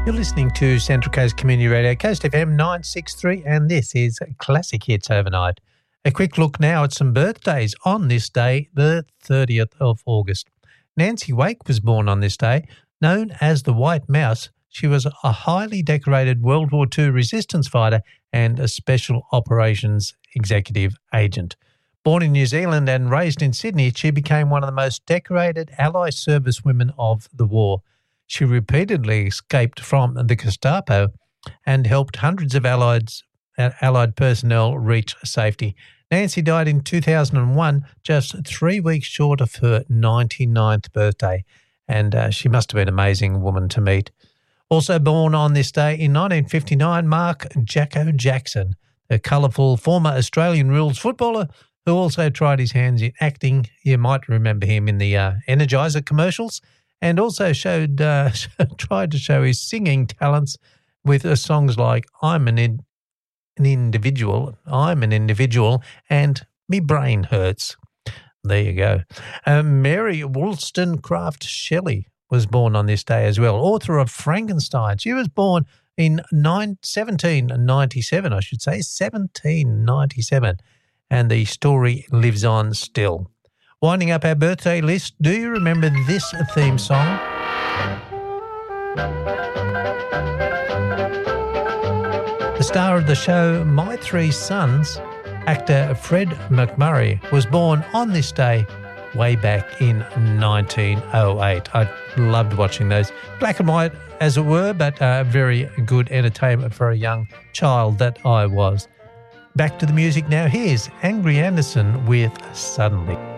You're listening to Central Coast Community Radio, Coast FM 963, and this is Classic Hits Overnight. A quick look now at some birthdays on this day, the 30th of August. Nancy Wake was born on this day. Known as the White Mouse, she was a highly decorated World War II resistance fighter and a special operations executive agent. Born in New Zealand and raised in Sydney, she became one of the most decorated Allied servicewomen of the war. She repeatedly escaped from the Gestapo and helped hundreds of Allied personnel reach safety. Nancy died in 2001, just 3 weeks short of her 99th birthday, and she must have been an amazing woman to meet. Also born on this day in 1959, Mark Jacko Jackson, a colourful former Australian rules footballer who also tried his hands in acting. You might remember him in the Energizer commercials, and also tried to show his singing talents with songs like I'm an Individual, and Me Brain Hurts. There you go. Mary Wollstonecraft Shelley was born on this day as well, author of Frankenstein. She was born in 1797, 1797, and the story lives on still. Winding up our birthday list, do you remember this theme song? The star of the show My Three Sons, actor Fred MacMurray, was born on this day way back in 1908. I loved watching those. Black and white, as it were, but very good entertainment for a young child that I was. Back to the music now. Here's Angry Anderson with Suddenly.